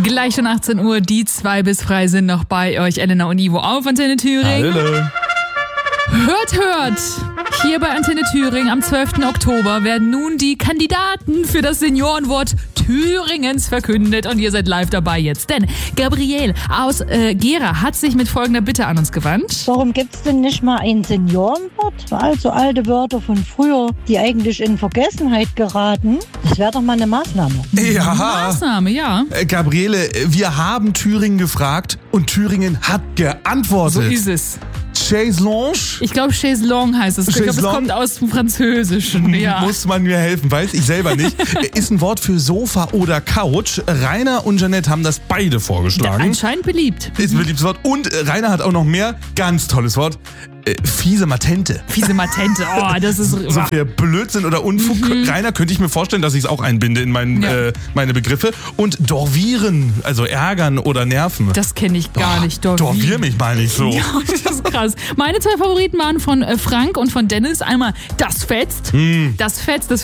Gleich schon 18 Uhr, die 2 bis frei sind noch bei euch, Elena und Ivo auf Antenne Thüringen. Hallo. Hört! Hier bei Antenne Thüringen am 12. Oktober werden nun die Kandidaten für das Seniorenwort Thüringens verkündet und ihr seid live dabei jetzt. Denn Gabriele aus Gera hat sich mit folgender Bitte an uns gewandt. Warum gibt's denn nicht mal ein Seniorenwort? Also alte Wörter von früher, die eigentlich in Vergessenheit geraten. Das wäre doch mal eine Maßnahme. Ja. Maßnahme, ja. Gabriele, wir haben Thüringen gefragt und Thüringen hat geantwortet. So ist es. Chaiselonge? Ich glaube, Chaiselong heißt es. Ich glaube, es Chaiselong? kommt aus dem Französischen. Ja. Muss man mir helfen, weiß ich selber nicht. Ist ein Wort für Sofa oder Couch. Rainer und Jeanette haben das beide vorgeschlagen. Anscheinend beliebt. Ist ein beliebtes Wort. Und Rainer hat auch noch mehr. Ganz tolles Wort. Fiese Matente. Fiese Matente. Oh, das ist... So für Blödsinn oder Unfug. Rainer, könnte ich mir vorstellen, dass ich es auch einbinde in meine Begriffe. Und dorvieren, also ärgern oder nerven. Das kenne ich gar nicht. Dorvier mich mal nicht so. Ja, das ist krass. Meine 2 Favoriten waren von Frank und von Dennis. Einmal das fetzt. Das